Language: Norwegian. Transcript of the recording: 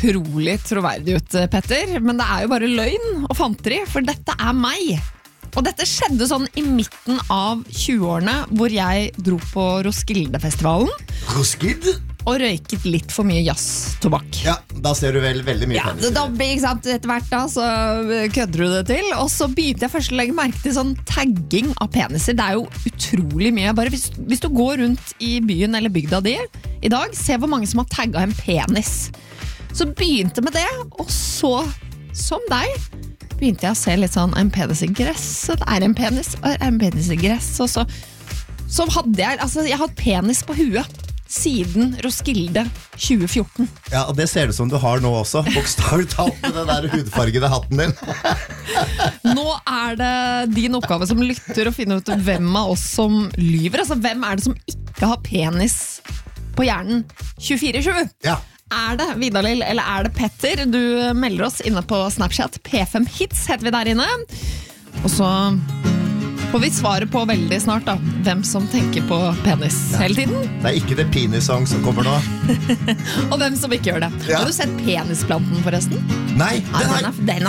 utrolig troverdig ut, Petter, men det jo bare løgn og fanteri, for dette meg. Og dette skjedde sånn i midten av 20-årene, hvor jeg dro på Roskilde-festivalen. Roskilde? Og røyket litt for mye jazz-tobakk. Ja, da ser du vel veldig mye penis. Da, ikke sant, etter hvert da, så kødder du det til. Og så begynte jeg først å legge merke til sånn tagging av peniser. Det jo utrolig mye. Bare hvis du går rundt i byen eller bygda di i dag, se hvor mange som har tagget en penis. Så begynte med det, og så, som deg, begynte jeg å se litt sånn, en penis i gress, en penis, en penis i gress, og så hadde jeg, altså jeg hadde penis på huet siden Roskilde 2014. Ja, og det ser det som du har nå også, bokstavelig talt med den der hudfargede hatten din. Nå det din oppgave som lytter å finne ut hvem av oss som lyver, altså hvem det som ikke har penis på hjernen 24/7? Ja. Det Vidar-Lill, eller det Petter? Du melder oss inne på Snapchat. P5 Hits heter vi der inne. Og så får vi svare på veldig snart da, hvem som tenker på penis hele tiden. Det ikke det penis-song som kommer nå. Og hvem som ikke gjør det. Ja. Har du sett Penisplanten forresten? Nei, Den